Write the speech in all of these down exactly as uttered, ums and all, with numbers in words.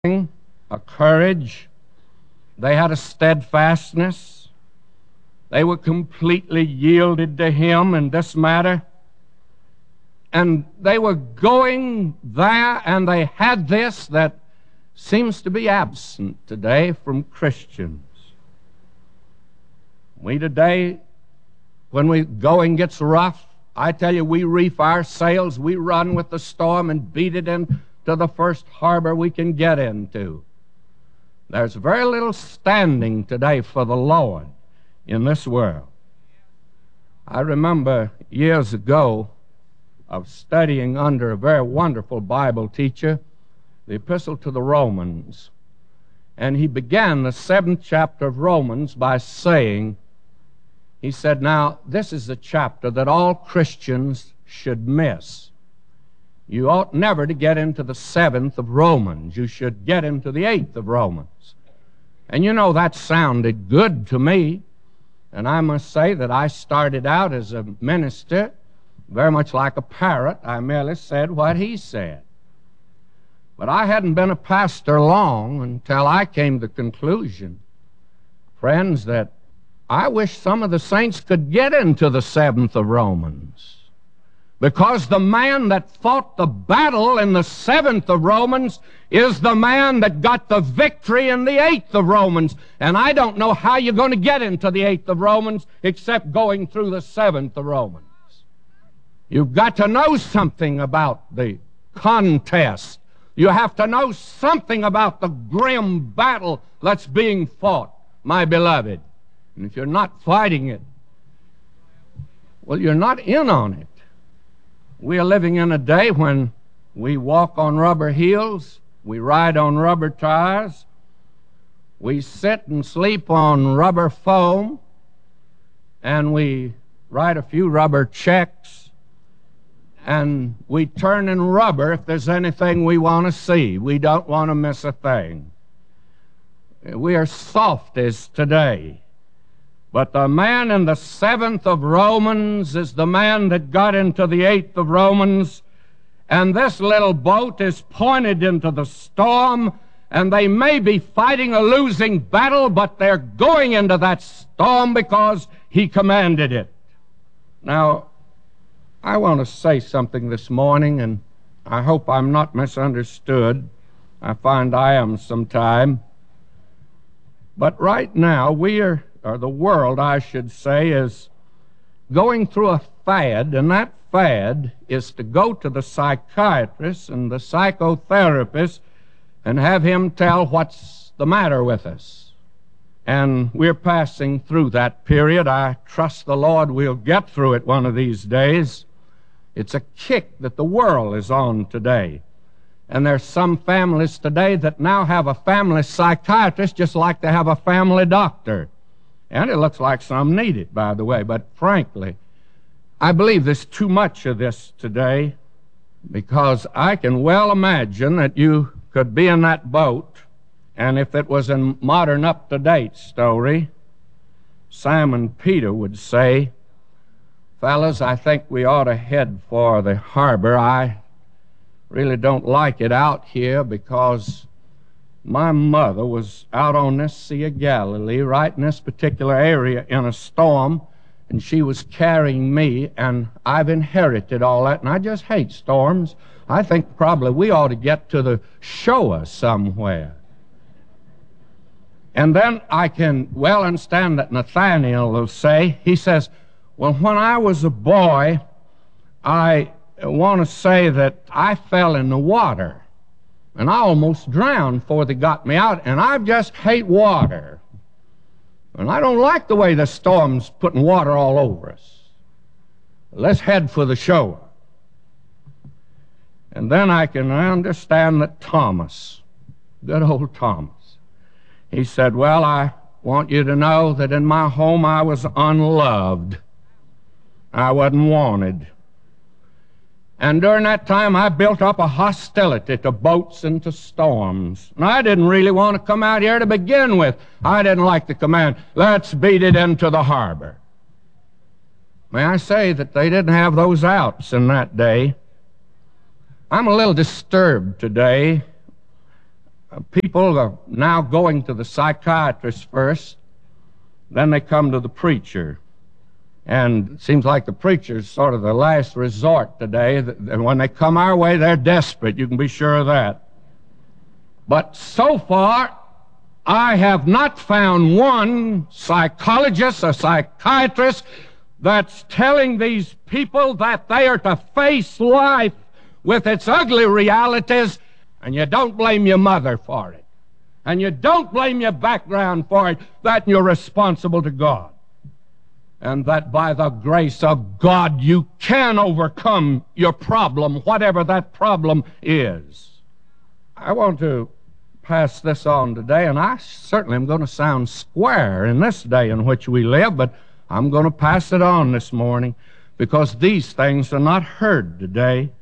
a courage. They had a steadfastness. They were completely yielded to Him in this matter. And they were going there, and they had this that seems to be absent today from Christians. We today, when we going gets rough, I tell you, we reef our sails, we run with the storm and beat it into the first harbor we can get into. There's very little standing today for the Lord in this world. I remember years ago of studying under a very wonderful Bible teacher, the Epistle to the Romans. And he began the seventh chapter of Romans by saying, he said, now, this is a chapter that all Christians should miss. You ought never to get into the seventh of Romans. You should get into the eighth of Romans. And you know, that sounded good to me. And I must say that I started out as a minister very much like a parrot. I merely said what he said. But I hadn't been a pastor long until I came to the conclusion, friends, that I wish some of the saints could get into the seventh of Romans. Because the man that fought the battle in the seventh of Romans is the man that got the victory in the eighth of Romans. And I don't know how you're going to get into the eighth of Romans except going through the seventh of Romans. You've got to know something about the contest. You have to know something about the grim battle that's being fought, my beloved. And if you're not fighting it, well, you're not in on it. We are living in a day when we walk on rubber heels, we ride on rubber tires, we sit and sleep on rubber foam, and we write a few rubber checks, and we turn in rubber if there's anything we want to see. We don't want to miss a thing. We are softies today. But the man in the seventh of Romans is the man that got into the eighth of Romans. And this little boat is pointed into the storm, and they may be fighting a losing battle, but they're going into that storm because he commanded it. Now, I want to say something this morning, and I hope I'm not misunderstood. I find I am sometime. But right now, we are, or the world, I should say, is going through a fad, and that fad is to go to the psychiatrist and the psychotherapist and have him tell what's the matter with us. And we're passing through that period. I trust the Lord we'll get through it one of these days. It's a kick that the world is on today. And there's some families today that now have a family psychiatrist just like they have a family doctor. And it looks like some need it, by the way. But frankly, I believe there's too much of this today, because I can well imagine that you could be in that boat, and if it was a modern up-to-date story, Simon Peter would say, fellas, I think we ought to head for the harbor. I really don't like it out here because my mother was out on this Sea of Galilee, right in this particular area in a storm, and she was carrying me, and I've inherited all that, and I just hate storms. I think probably we ought to get to the shore somewhere. And then I can well understand that Nathaniel will say, he says, well, when I was a boy, I want to say that I fell in the water. And I almost drowned before they got me out, and I just hate water. And I don't like the way the storm's putting water all over us. Let's head for the shore. And then I can understand that Thomas, good old Thomas, he said, well, I want you to know that in my home I was unloved. I wasn't wanted. And during that time, I built up a hostility to boats and to storms. And I didn't really want to come out here to begin with. I didn't like the command, let's beat it into the harbor. May I say that they didn't have those outs in that day. I'm a little disturbed today People are now going to the psychiatrist first, then they come to the preacher. And it seems like the preacher's sort of the last resort today. And when they come our way, they're desperate. You can be sure of that. But so far, I have not found one psychologist or psychiatrist that's telling these people that they are to face life with its ugly realities, and you don't blame your mother for it. And you don't blame your background for it, that you're responsible to God. And that by the grace of God you can overcome your problem, whatever that problem is. I want to pass this on today, and I certainly am going to sound square in this day in which we live, but I'm going to pass it on this morning because these things are not heard today.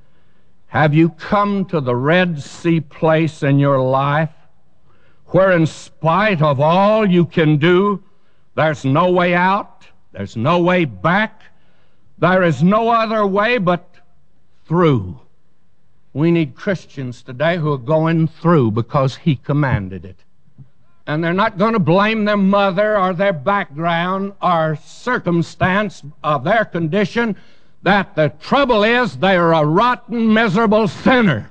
Have you come to the Red Sea place in your life where in spite of all you can do, there's no way out, there's no way back, there is no other way but through? We need Christians today who are going through because He commanded it. And they're not going to blame their mother or their background or circumstance of their condition. That the trouble is they're a rotten, miserable sinner.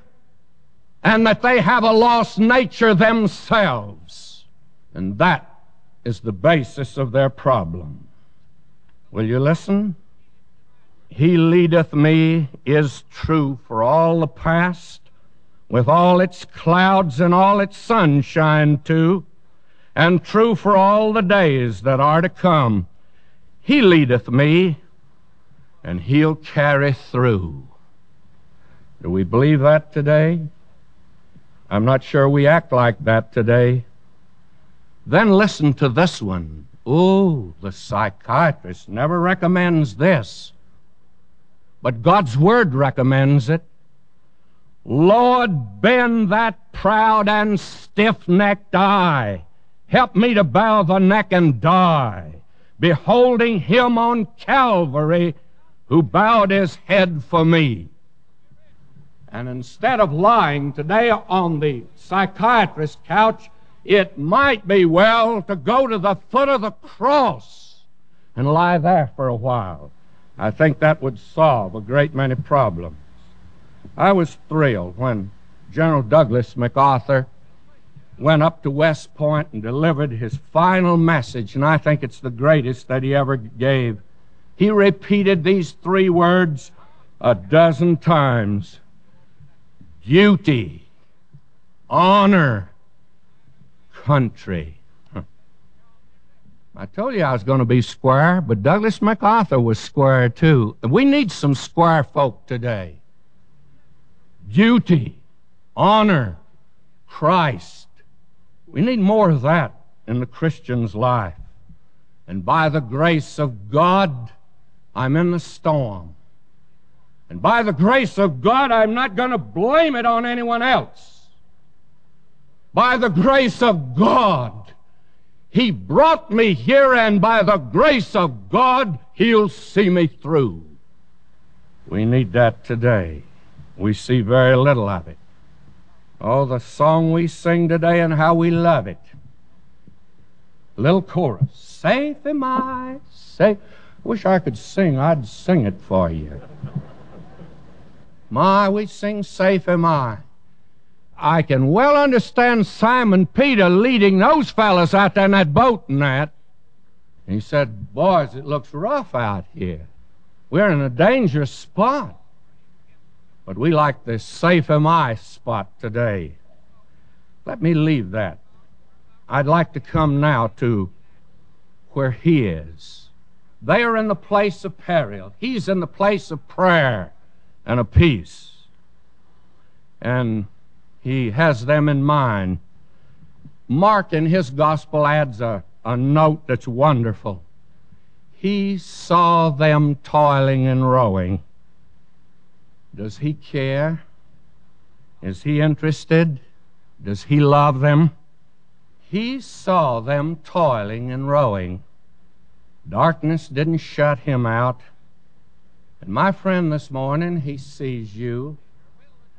And that they have a lost nature themselves. And that is the basis of their problem. Will you listen? He leadeth me is true for all the past, with all its clouds and all its sunshine too, and true for all the days that are to come. He leadeth me, and He'll carry through. Do we believe that today? I'm not sure we act like that today. Then listen to this one. Oh, the psychiatrist never recommends this. But God's Word recommends it. Lord, bend that proud and stiff-necked eye. Help me to bow the neck and die, beholding Him on Calvary who bowed His head for me. And instead of lying today on the psychiatrist's couch, it might be well to go to the foot of the cross and lie there for a while. I think that would solve a great many problems. I was thrilled when General Douglas MacArthur went up to West Point and delivered his final message, and I think it's the greatest that he ever gave. He repeated these three words a dozen times: duty, honor, country. I told you I was going to be square, but Douglas MacArthur was square too. We need some square folk today. Duty, honor, Christ. We need more of that in the Christian's life. And by the grace of God, I'm in the storm. And by the grace of God, I'm not going to blame it on anyone else. By the grace of God, He brought me here, and by the grace of God, He'll see me through. We need that today. We see very little of it. Oh, the song we sing today and how we love it. Little chorus. Safe am I, safe. Wish I could sing. I'd sing it for you. My, we sing Safe Am I. I can well understand Simon Peter leading those fellas out there in that boat and that. And he said, boys, it looks rough out here. We're in a dangerous spot. But we like this Safe Am I spot today. Let me leave that. I'd like to come now to where He is. They are in the place of peril. He's in the place of prayer and of peace. And He has them in mind. Mark in his gospel adds a, a note that's wonderful. He saw them toiling and rowing. Does He care? Is He interested? Does He love them? He saw them toiling and rowing. Darkness didn't shut Him out. And my friend, this morning, He sees you.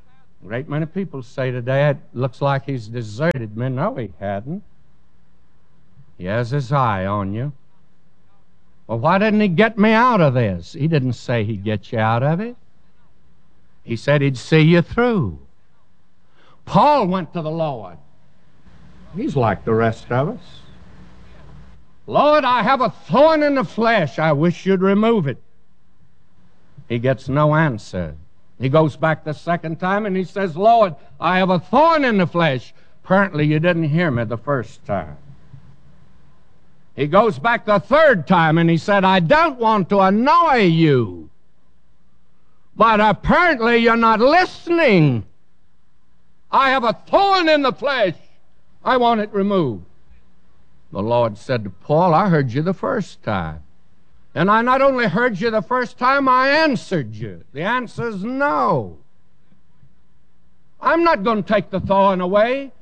A great many people say today, it looks like he's deserted me. No, he hadn't. He has his eye on you. Well, why didn't he get me out of this? He didn't say he'd get you out of it. He said he'd see you through. Paul went to the Lord. He's like the rest of us. Lord, I have a thorn in the flesh. I wish you'd remove it. He gets no answer. He goes back the second time and he says, Lord, I have a thorn in the flesh. Apparently you didn't hear me the first time. He goes back the third time and he said, I don't want to annoy you. But apparently you're not listening. I have a thorn in the flesh. I want it removed. The Lord said to Paul, I heard you the first time. And I not only heard you the first time, I answered you. The answer is no. I'm not going to take the thorn away.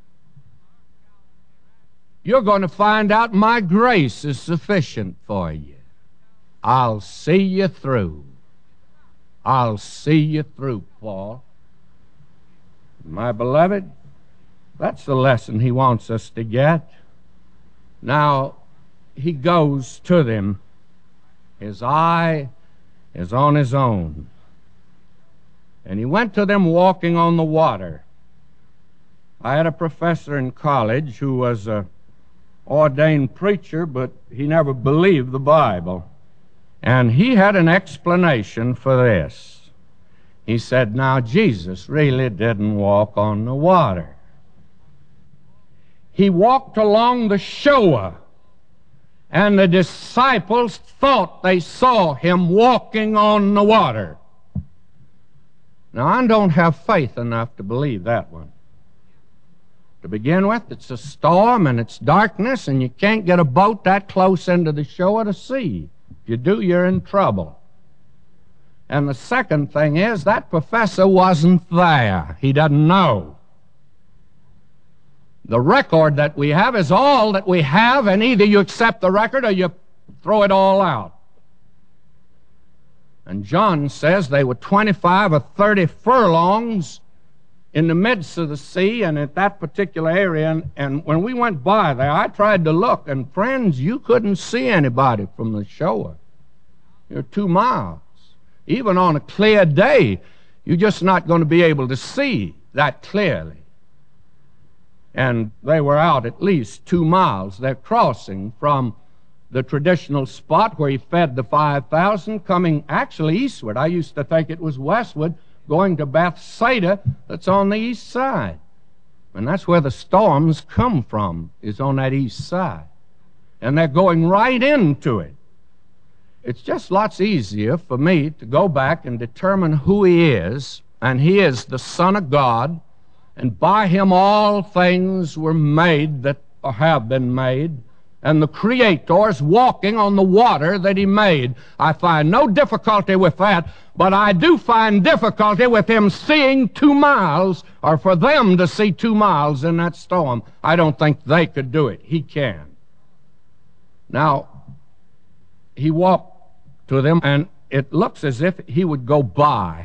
You're going to find out my grace is sufficient for you. I'll see you through. I'll see you through, Paul. My beloved, that's the lesson he wants us to get. Now, he goes to them. His eye is on his own. And he went to them walking on the water. I had a professor in college who was a ordained preacher, but he never believed the Bible. And he had an explanation for this. He said, now, Jesus really didn't walk on the water. He walked along the shore, and the disciples thought they saw him walking on the water. Now, I don't have faith enough to believe that one. To begin with, it's a storm and it's darkness, and you can't get a boat that close into the shore to see. If you do, you're in trouble. And the second thing is, that professor wasn't there. He doesn't know. The record that we have is all that we have, and either you accept the record or you throw it all out. And John says they were twenty-five or thirty furlongs in the midst of the sea and at that particular area. And, and when we went by there, I tried to look, and friends, you couldn't see anybody from the shore. You're two miles. Even on a clear day, you're just not going to be able to see that clearly. And they were out at least two miles. They're crossing from the traditional spot where he fed the five thousand, coming actually eastward. I used to think it was westward, going to Bethsaida, that's on the east side. And that's where the storms come from, is on that east side. And they're going right into it. It's just lots easier for me to go back and determine who he is, and he is the Son of God, and by him all things were made that have been made, and the Creator's walking on the water that he made. I find no difficulty with that, but I do find difficulty with him seeing two miles, or for them to see two miles in that storm. I don't think they could do it. He can. Now, he walked to them, and it looks as if he would go by.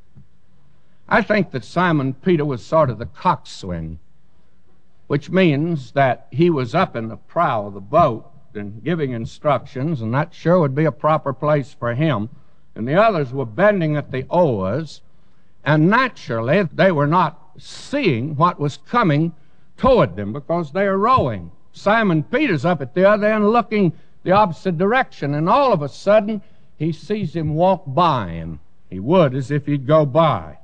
I think that Simon Peter was sort of the coxswain, which means that he was up in the prow of the boat and giving instructions, and that sure would be a proper place for him. And the others were bending at the oars, and naturally they were not seeing what was coming toward them because they are rowing. Simon Peter's up at the other end looking the opposite direction, and all of a sudden he sees him walk by him. He would as if he'd go by.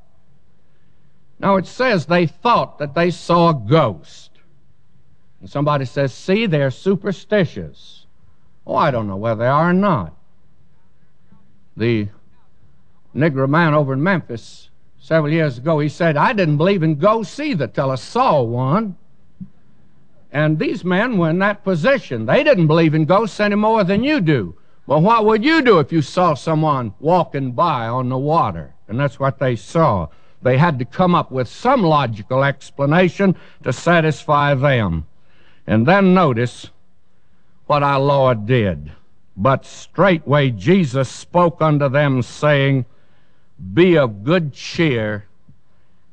Now it says they thought that they saw a ghost. And somebody says, see, they're superstitious. Oh, I don't know whether they are or not. The Negro man over in Memphis several years ago, he said, I didn't believe in ghosts either till I saw one. And these men were in that position. They didn't believe in ghosts any more than you do. Well, what would you do if you saw someone walking by on the water? And that's what they saw. They had to come up with some logical explanation to satisfy them. And then notice what our Lord did. But straightway Jesus spoke unto them, saying, be of good cheer,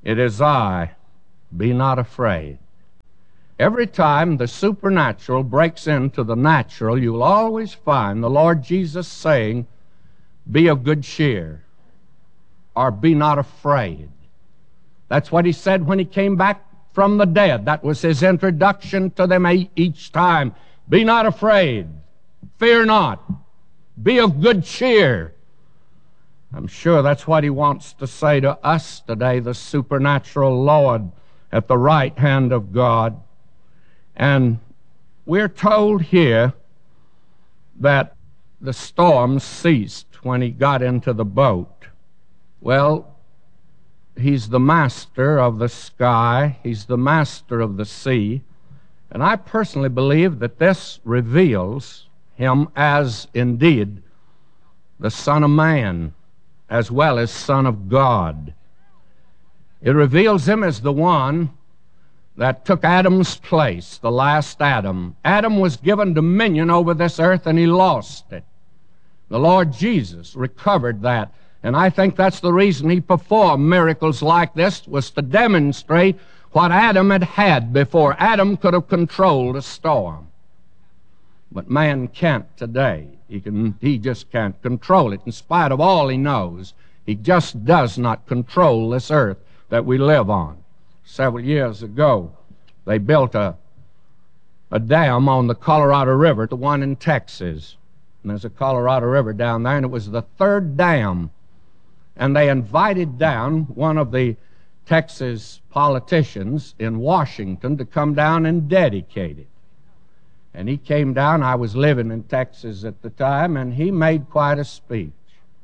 It is I. Be not afraid. Every time the supernatural breaks into the natural, you'll always find the Lord Jesus saying, be of good cheer, or be not afraid. That's what he said when he came back from the dead. That was his introduction to them each time. Be not afraid. Fear not. Be of good cheer. I'm sure that's what he wants to say to us today, the supernatural Lord at the right hand of God. And we're told here that the storm ceased when he got into the boat. Well, he's the master of the sky. He's the master of the sea. And I personally believe that this reveals him as indeed the Son of Man, as well as Son of God. It reveals him as the one that took Adam's place, the last Adam. Adam was given dominion over this earth and he lost it. The Lord Jesus recovered that. And I think that's the reason he performed miracles like this, was to demonstrate what Adam had had before. Adam could have controlled a storm. But man can't today. He can, he just can't control it. In spite of all he knows, he just does not control this earth that we live on. Several years ago, they built a, a dam on the Colorado River, the one in Texas. And there's a Colorado River down there, and it was the third dam. And they invited down one of the Texas politicians in Washington to come down and dedicate it. And he came down. I was living in Texas at the time, and he made quite a speech.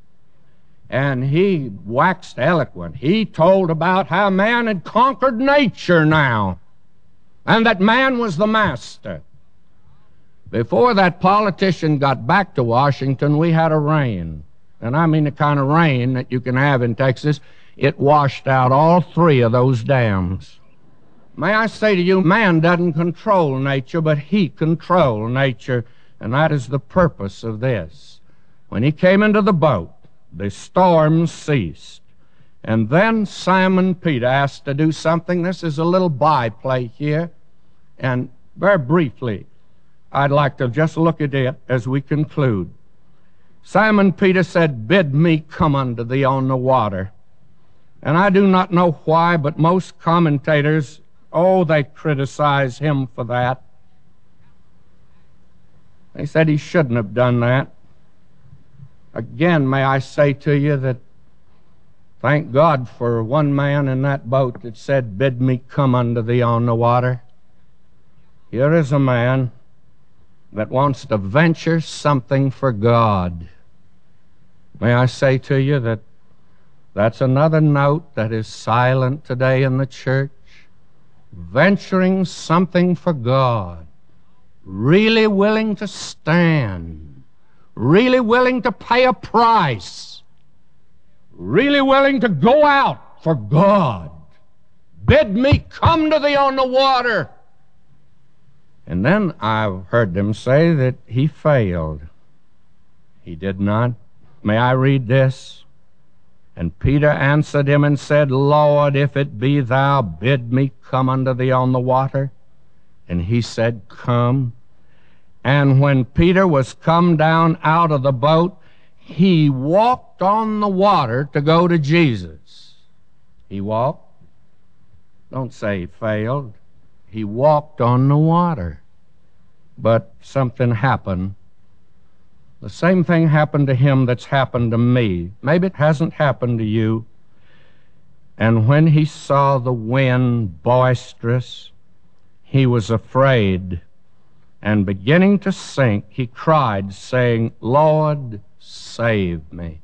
And he waxed eloquent. He told about how man had conquered nature now, and that man was the master. Before that politician got back to Washington, we had a rain. And I mean the kind of rain that you can have in Texas. It washed out all three of those dams. May I say to you, man doesn't control nature, but he controls nature, and that is the purpose of this. When he came into the boat, the storm ceased. And then Simon Peter asked to do something. This is a little byplay here. And very briefly, I'd like to just look at it as we conclude. Simon Peter said, bid me come unto thee on the water. And I do not know why, but most commentators, oh, they criticize him for that. They said he shouldn't have done that. Again, may I say to you that thank God for one man in that boat that said, bid me come unto thee on the water. Here is a man that wants to venture something for God. May I say to you that that's another note that is silent today in the church. Venturing something for God. Really willing to stand. Really willing to pay a price. Really willing to go out for God. Bid me come to thee on the water. And then I've heard them say that he failed. He did not. May I read this? And Peter answered him and said, Lord, if it be thou, bid me come unto thee on the water. And he said, come. And when Peter was come down out of the boat, he walked on the water to go to Jesus. He walked. Don't say he failed. He walked on the water. But something happened. The same thing happened to him that's happened to me. Maybe it hasn't happened to you. And when he saw the wind boisterous, he was afraid. And beginning to sink, he cried, saying, Lord, save me.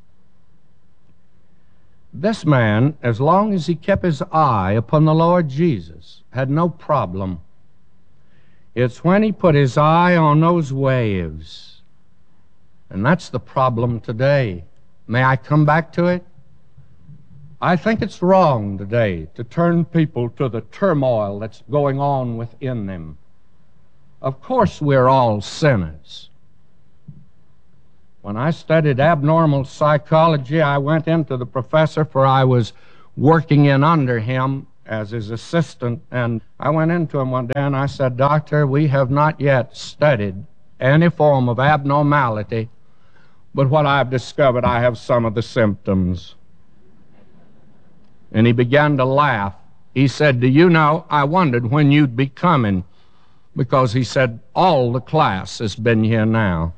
This man, as long as he kept his eye upon the Lord Jesus, had no problem. It's when he put his eye on those waves. And that's the problem today. May I come back to it? I think it's wrong today to turn people to the turmoil that's going on within them. Of course, we're all sinners. When I studied abnormal psychology, I went into the professor, for I was working in under him as his assistant. And I went into him one day and I said, "Doctor, we have not yet studied any form of abnormality, but what I've discovered, I have some of the symptoms." And he began to laugh. He said, "Do you know, I wondered when you'd be coming," because he said, all the class has been here now.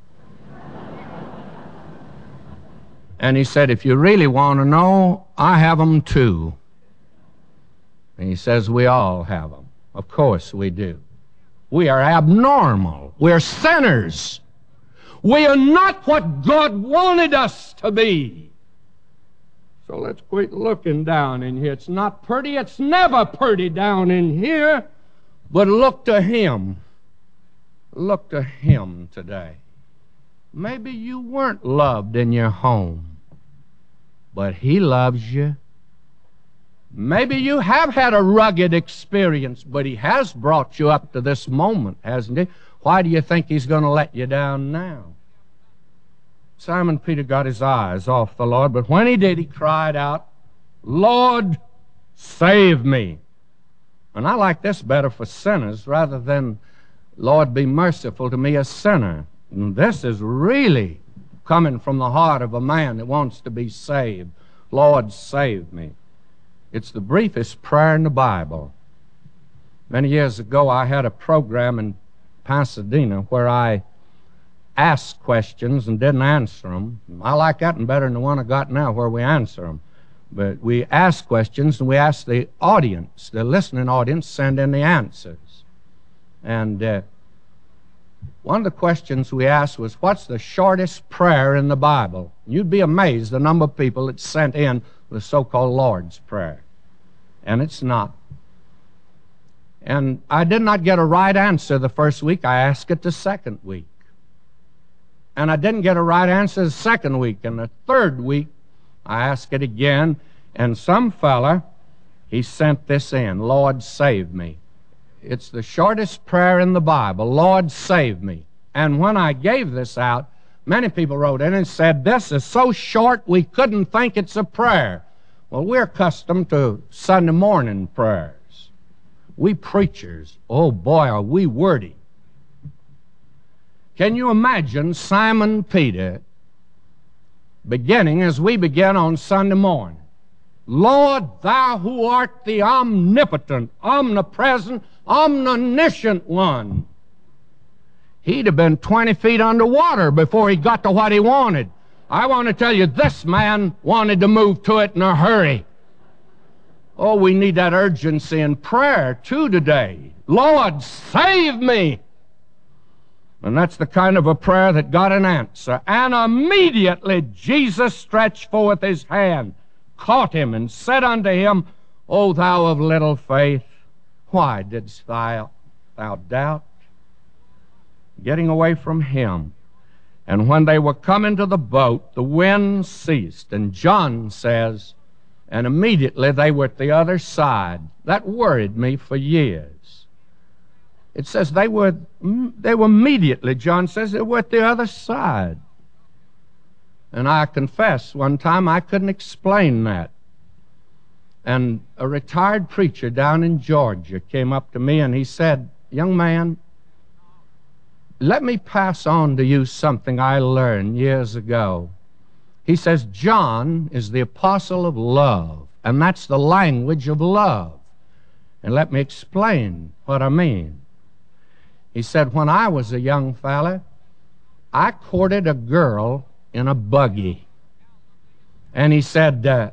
And he said, "If you really want to know, I have them too." And he says, "We all have them." Of course we do. We are abnormal. We're sinners. We are not what God wanted us to be. So let's quit looking down in here. It's not pretty. It's never pretty down in here. But look to Him. Look to Him today. Maybe you weren't loved in your home, but He loves you. Maybe you have had a rugged experience, but He has brought you up to this moment, hasn't He? Why do you think He's going to let you down now? Simon Peter got his eyes off the Lord, but when he did, he cried out, "Lord, save me." And I like this better for sinners rather than, "Lord, be merciful to me, a sinner." And this is really coming from the heart of a man that wants to be saved. "Lord, save me." It's the briefest prayer in the Bible. Many years ago, I had a program in Pasadena where I asked questions and didn't answer them. I like that one better than the one I got now where we answer them. But we asked questions and we asked the audience, the listening audience, send in the answers. And uh, one of the questions we asked was, what's the shortest prayer in the Bible? You'd be amazed the number of people that sent in the so-called Lord's Prayer. And it's not. And I did not get a right answer the first week. I asked it the second week. And I didn't get a right answer the second week. And the third week, I asked it again. And some fella, he sent this in, "Lord, save me." It's the shortest prayer in the Bible, "Lord, save me." And when I gave this out, many people wrote in and said, "This is so short we couldn't think it's a prayer." Well, we're accustomed to Sunday morning prayers. We preachers, oh boy, are we wordy. Can you imagine Simon Peter beginning as we begin on Sunday morning? "Lord, Thou who art the omnipotent, omnipresent, omniscient one." He'd have been twenty feet underwater before he got to what he wanted. I want to tell you, this man wanted to move to it in a hurry. Oh, we need that urgency in prayer, too, today. "Lord, save me." And that's the kind of a prayer that got an answer. And immediately Jesus stretched forth His hand, caught him, and said unto him, "O thou of little faith, why didst thou, thou doubt?" Getting away from him. And when they were coming to the boat, the wind ceased. And John says, and immediately they were at the other side. That worried me for years. It says they were, they were immediately, John says, they were at the other side. And I confess, one time I couldn't explain that. And a retired preacher down in Georgia came up to me and he said, "Young man, let me pass on to you something I learned years ago." He says, "John is the apostle of love, and that's the language of love." And let me explain what I mean. He said, when I was a young fella, I courted a girl in a buggy. And he said, uh,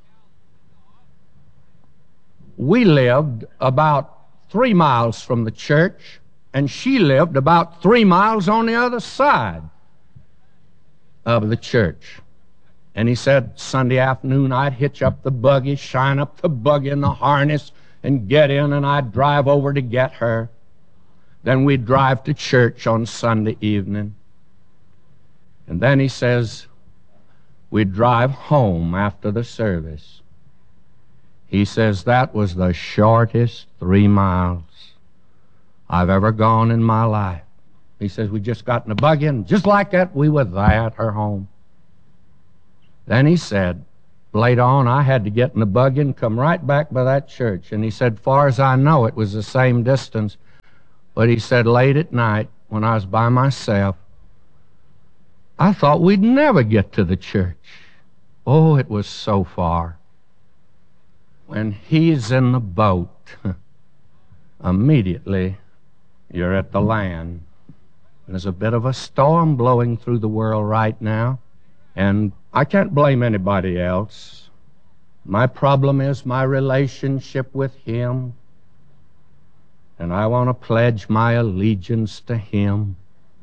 we lived about three miles from the church, and she lived about three miles on the other side of the church. And he said, Sunday afternoon, I'd hitch up the buggy, shine up the buggy in the harness, and get in, and I'd drive over to get her. Then we'd drive to church on Sunday evening. And then he says, we'd drive home after the service. He says, that was the shortest three miles I've ever gone in my life. He says, we just got in the buggy, and just like that, we were there at her home. Then he said, Later on, I had to get in the buggy and come right back by that church. And he said, far as I know, it was the same distance. But he said, late at night, when I was by myself, I thought we'd never get to the church. Oh, it was so far. When he's in the boat, immediately you're at the land. There's a bit of a storm blowing through the world right now, and I can't blame anybody else. My problem is my relationship with him, and I want to pledge my allegiance to him.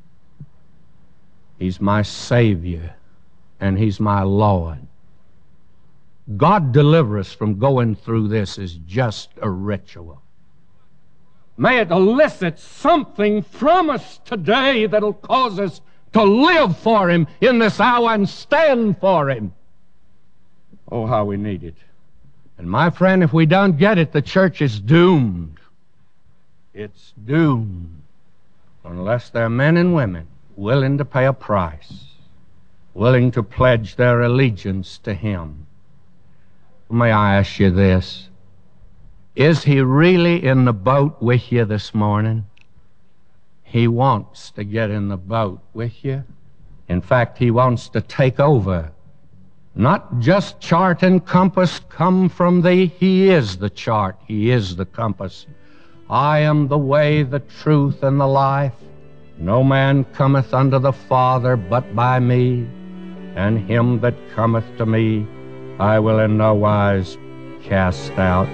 He's my Savior, and he's my Lord. God deliver us from going through this as just a ritual. May it elicit something from us today that'll cause us to live for him in this hour and stand for him. Oh, how we need it. And my friend, if we don't get it, the church is doomed. It's doomed. Unless there are men and women willing to pay a price, willing to pledge their allegiance to him. May I ask you this? Is he really in the boat with you this morning? He wants to get in the boat with you. In fact, he wants to take over. Not just chart and compass come from thee. He is the chart. He is the compass. I am the way, the truth, and the life. No man cometh unto the Father but by me, and him that cometh to me I will in no wise cast out.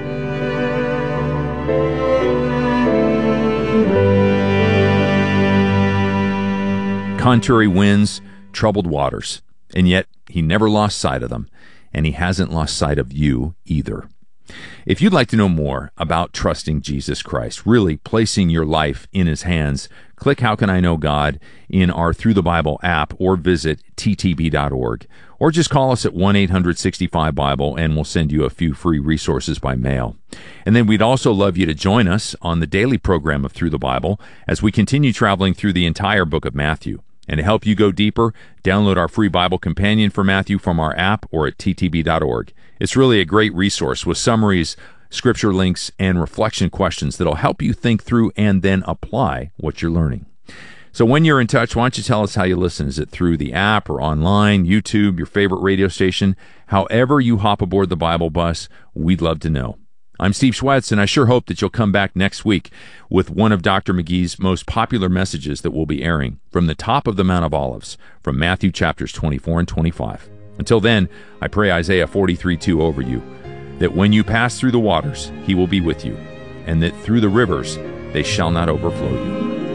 Contrary winds, troubled waters, and yet he never lost sight of them, and he hasn't lost sight of you either. If you'd like to know more about trusting Jesus Christ, really placing your life in his hands, click How Can I Know God in our Through the Bible app or visit T T B dot org. Or just call us at one eight hundred sixty-five Bible and we'll send you a few free resources by mail. And then we'd also love you to join us on the daily program of Through the Bible as we continue traveling through the entire book of Matthew. And to help you go deeper, download our free Bible companion for Matthew from our app or at T T B dot org. It's really a great resource with summaries, scripture links, and reflection questions that'll help you think through and then apply what you're learning. So when you're in touch, why don't you tell us how you listen? Is it through the app or online, YouTube, your favorite radio station? However you hop aboard the Bible bus, we'd love to know. I'm Steve Schwetz, and I sure hope that you'll come back next week with one of Doctor McGee's most popular messages that we'll be airing from the top of the Mount of Olives from Matthew chapters twenty-four and twenty-five. Until then, I pray Isaiah forty-three two over you, that when you pass through the waters, he will be with you, and that through the rivers, they shall not overflow you.